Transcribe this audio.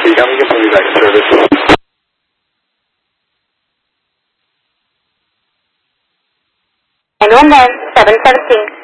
speak. I'm going to put you back in service. 911, 717.